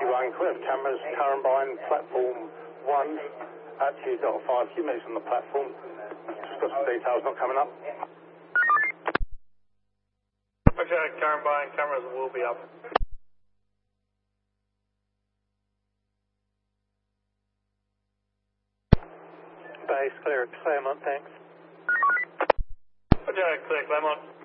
21, we have cameras, Currambine, platform 1, actually got 5 units on the platform. Just got some details not coming up. Okay, Currambine, cameras will be up. Base clear at Claremont, thanks. Okay, clear Claremont.